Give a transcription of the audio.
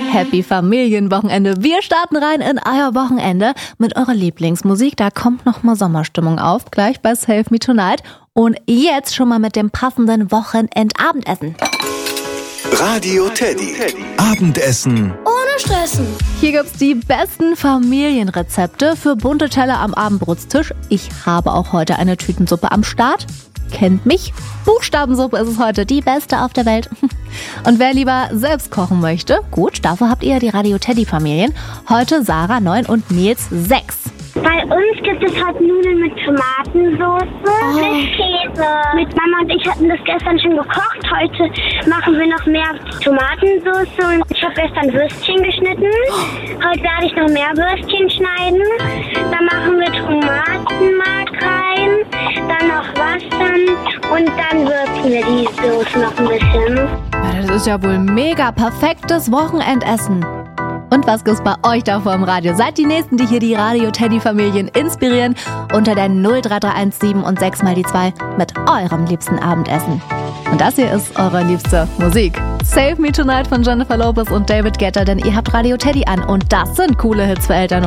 Happy Familienwochenende. Wir starten rein in euer Wochenende mit eurer Lieblingsmusik. Da kommt nochmal Sommerstimmung auf, gleich bei Save Me Tonight. Und jetzt schon mal mit dem passenden Wochenendabendessen. Radio Teddy. Abendessen ohne Stressen. Hier gibt's die besten Familienrezepte für bunte Teller am Abendbrotstisch. Ich habe auch heute eine Tütensuppe am Start. Kennt mich? Buchstabensuppe ist es heute, die beste auf der Welt. Und wer lieber selbst kochen möchte, gut, dafür habt ihr die Radio Teddy Familien. Heute Sarah 9 und Nils 6. Bei uns gibt es heute Nudeln mit Tomatensauce, mit Käse. Mit Mama und ich hatten das gestern schon gekocht. Heute machen wir noch mehr Tomatensauce und ich habe gestern Würstchen geschnitten. Heute werde ich noch mehr Würstchen schneiden. Dann machen wir Tomatenmark rein, dann noch Wasser und dann würzen wir die Soße noch ein bisschen. Ja, das ist ja wohl mega perfektes Wochenendessen. Und was gibt's bei euch da vor im Radio? Seid die Nächsten, die hier die Radio Teddy Familien inspirieren unter der 03317 und 6 mal die 2 mit eurem liebsten Abendessen. Und das hier ist eure liebste Musik. Save Me Tonight von Jennifer Lopez und David Guetta, denn ihr habt Radio Teddy an und das sind coole Hits für Eltern und